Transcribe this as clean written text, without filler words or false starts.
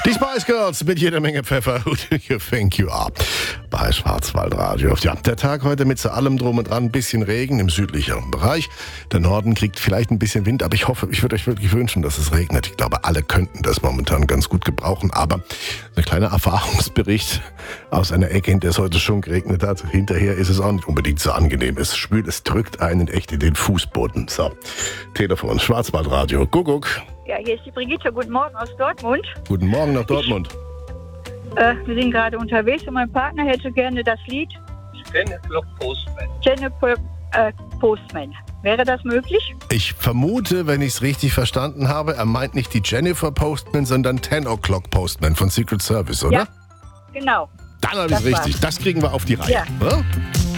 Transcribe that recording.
Die Spice Girls mit jeder Menge Pfeffer. Who do you think you are? Bei Schwarzwaldradio. Ja, der Tag heute mit so allem drum und dran. Ein bisschen Regen im südlicheren Bereich. Der Norden kriegt vielleicht ein bisschen Wind, aber ich hoffe, ich würde euch wirklich wünschen, dass es regnet. Ich glaube, alle könnten das momentan ganz gut gebrauchen. Aber ein kleiner Erfahrungsbericht aus einer Ecke, in der es heute schon geregnet hat. Hinterher ist es auch nicht unbedingt so angenehm. Es spült, es drückt einen echt in den Fußboden. So, Telefon, Schwarzwaldradio. Kuckuck. Ja, hier ist die Brigitte. Guten Morgen aus Dortmund. Guten Morgen nach Dortmund. Wir sind gerade unterwegs und mein Partner hätte gerne das Lied Jennifer Postman. Jennifer Postman. Wäre das möglich? Ich vermute, wenn ich es richtig verstanden habe, er meint nicht die Jennifer Postman, sondern 10 O'Clock Postman von Secret Service, oder? Ja, genau. Dann habe ich es richtig. Das kriegen wir auf die Reihe. Ja. Ja?